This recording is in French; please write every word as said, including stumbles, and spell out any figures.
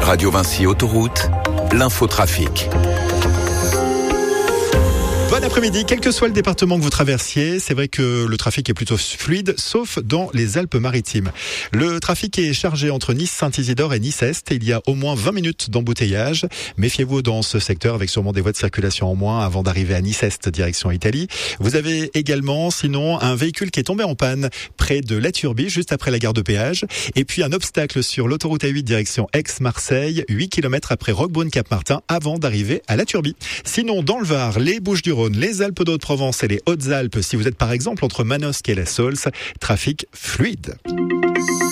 Radio Vinci Autoroute, l'infotrafic. Bon après-midi, quel que soit le département que vous traversiez, c'est vrai que le trafic est plutôt fluide, sauf dans les Alpes-Maritimes. Le trafic est chargé entre Nice-Saint-Isidore et Nice-Est. Il y a au moins vingt minutes d'embouteillage. Méfiez-vous dans ce secteur avec sûrement des voies de circulation en moins avant d'arriver à Nice-Est, direction Italie. Vous avez également, sinon, un véhicule qui est tombé en panne près de La Turbie, juste après la gare de péage. Et puis un obstacle sur l'autoroute A huit, direction Aix-Marseille, huit kilomètres après Roquebrune-Cap-Martin, avant d'arriver à La Turbie. Sinon, dans le Var, les Bouches-du-Rhône, les Alpes d'Haute-Provence et les Hautes-Alpes, si vous êtes par exemple entre Manosque et La Saulce, trafic fluide.